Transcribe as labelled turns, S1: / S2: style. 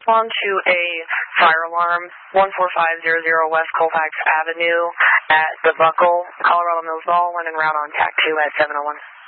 S1: On to a fire alarm, 14500 West Colfax Avenue at the Buckle, Colorado Mills Mall, when en route on TAC 2 at 701.